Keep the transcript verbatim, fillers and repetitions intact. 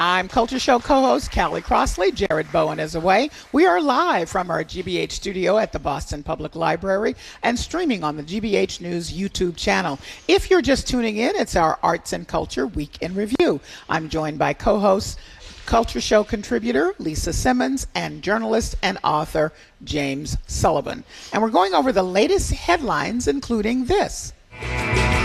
I'm Culture Show co-host Callie Crossley. Jared Bowen is away. We are live from our G B H studio at the Boston Public Library and streaming on the G B H News YouTube channel. If you're just tuning in, it's our Arts and Culture Week in Review. I'm joined by co-hosts, Culture Show contributor Lisa Simmons and journalist and author James Sullivan. And we're going over the latest headlines, including this.